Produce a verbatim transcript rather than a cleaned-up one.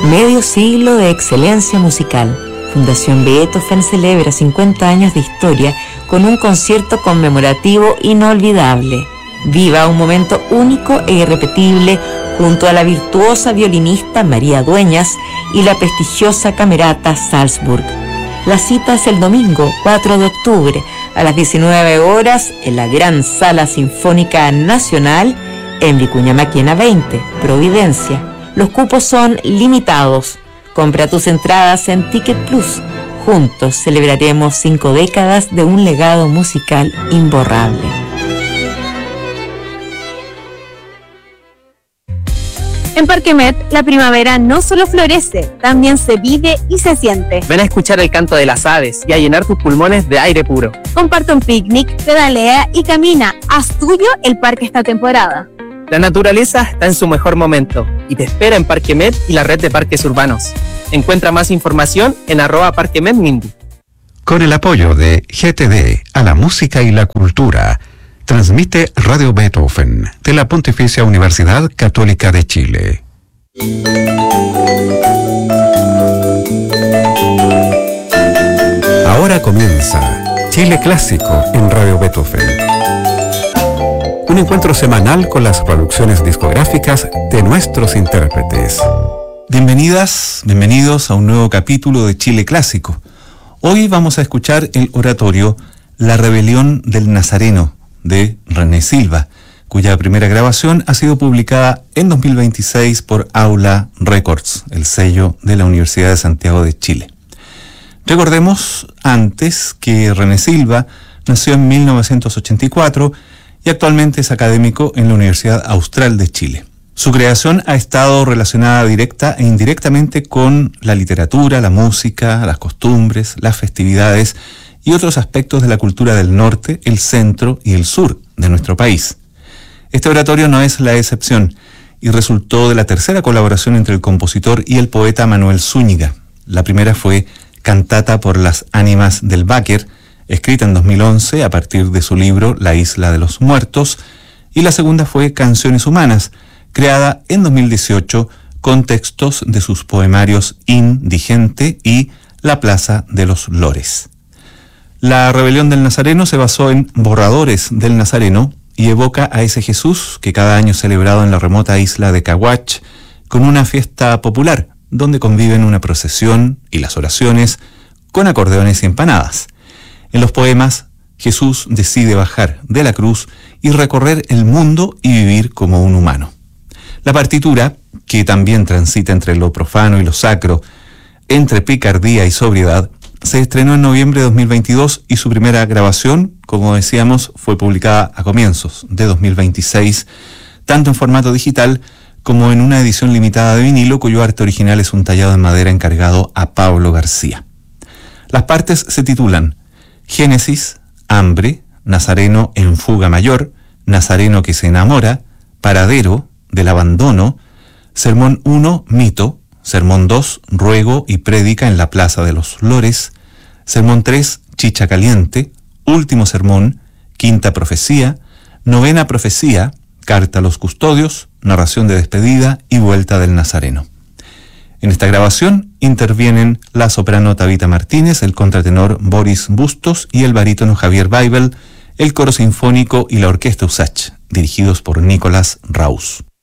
Medio siglo de excelencia musical. Fundación Beethoven celebra cincuenta años de historia con un concierto conmemorativo inolvidable. Viva un momento único e irrepetible junto a la virtuosa violinista María Dueñas y la prestigiosa Camerata Salzburg. La cita es el domingo cuatro de octubre a las diecinueve horas en la Gran Sala Sinfónica Nacional en Vicuña Maquena veinte, Providencia. Los cupos son limitados. Compra tus entradas en Ticket Plus. Juntos celebraremos cinco décadas de un legado musical imborrable. En Parque Met, la primavera no solo florece, también se vive y se siente. Ven a escuchar el canto de las aves y a llenar tus pulmones de aire puro. Comparte un picnic, pedalea y camina. Haz tuyo el parque esta temporada. La naturaleza está en su mejor momento y te espera en Parque Met y la red de parques urbanos. Encuentra más información en arroba Parque Met Mindy. Con el apoyo de G T D a la música y la cultura, transmite Radio Beethoven de la Pontificia Universidad Católica de Chile. Ahora comienza Chile Clásico en Radio Beethoven. Un encuentro semanal con las producciones discográficas de nuestros intérpretes. Bienvenidas, bienvenidos a un nuevo capítulo de Chile Clásico. Hoy vamos a escuchar el oratorio La Rebelión del Nazareno de René Silva, cuya primera grabación ha sido publicada en dos mil veintiséis por Aula Records, el sello de la Universidad de Santiago de Chile. Recordemos antes que René Silva nació en mil novecientos ochenta y cuatro y actualmente es académico en la Universidad Austral de Chile. Su creación ha estado relacionada directa e indirectamente con la literatura, la música, las costumbres, las festividades y otros aspectos de la cultura del norte, el centro y el sur de nuestro país. Este oratorio no es la excepción y resultó de la tercera colaboración entre el compositor y el poeta Manuel Zúñiga. La primera fue Cantata por las ánimas del Báquer, escrita en dos mil once a partir de su libro La Isla de los Muertos, y la segunda fue Canciones Humanas, creada en dos mil dieciocho con textos de sus poemarios Indigente y La Plaza de los Lores. La Rebelión del Nazareno se basó en Borradores del Nazareno y evoca a ese Jesús que cada año es celebrado en la remota isla de Caguach con una fiesta popular donde conviven una procesión y las oraciones con acordeones y empanadas. En los poemas, Jesús decide bajar de la cruz y recorrer el mundo y vivir como un humano. La partitura, que también transita entre lo profano y lo sacro, entre picardía y sobriedad, se estrenó en noviembre de dos mil veintidós y su primera grabación, como decíamos, fue publicada a comienzos de dos mil veintiséis, tanto en formato digital como en una edición limitada de vinilo, cuyo arte original es un tallado en madera encargado a Pablo García. Las partes se titulan Génesis, Hambre, Nazareno en fuga mayor, Nazareno que se enamora, Paradero, del abandono, Sermón uno, Mito, Sermón dos, Ruego y prédica en la Plaza de los Lores, Sermón tres, Chicha caliente, Último sermón, Quinta profecía, Novena profecía, Carta a los custodios, Narración de despedida y Vuelta del Nazareno. En esta grabación intervienen la soprano Tabita Martínez, el contratenor Boris Bustos y el barítono Javier Weibel, el coro sinfónico y la orquesta Usach, dirigidos por Nicolás Raus.